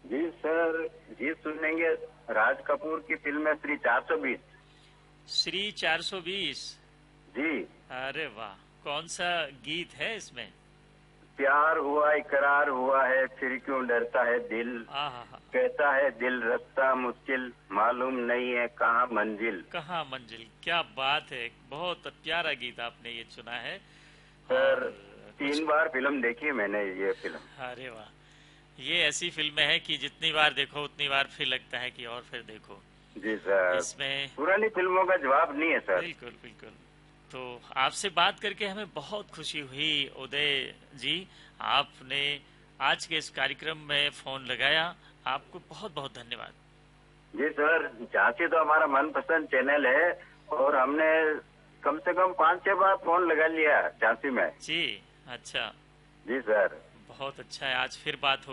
जी sir, जी सुनेंगे। राज कपूर की film है श्री 420। श्री 420। जी। अरे वाह, कौन सा गीत है इसमें? प्यार हुआ इकरार हुआ है फिर क्यों डरता है दिल, आहा, कहता है दिल रास्ता मुश्किल, मालूम नहीं है कहाँ मंजिल। कहाँ मंजिल, क्या बात है। बहुत प्यारा गीत आपने ये चुना है। सर, और कुछ 3 बार फिल्म देखी है मैंने ये फिल्म। अरे वाह, ये ऐसी फिल्में हैं कि जितनी बार देखो उतनी बार फिर लगता है कि और फिर देखो। जी सर, इसमें पुरानी फिल्मों का जवाब नहीं है सर। बिल्कुल बिल्कुल। तो आपसे बात करके हमें बहुत खुशी हुई उदय जी। आपने आज के इस कार्यक्रम में फोन लगाया, आपको बहुत बहुत धन्यवाद। जी सर, झांसी तो हमारा मनपसंद चैनल है और हमने कम से कम 5-6 बार फोन लगा लिया झांसी में। जी, अच्छा, जी सर। बहुत अच्छा है। आज फिर बात हो